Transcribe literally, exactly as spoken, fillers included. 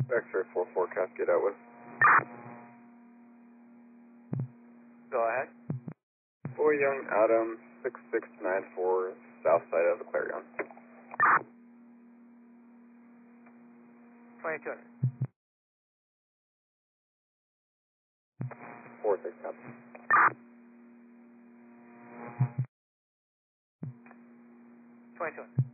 X-ray four four Cascade Atwood. Go ahead. Boy Young Adam six six nine four, south side of the Clarion. twenty-two hundred. four six copy. twenty-two hundred.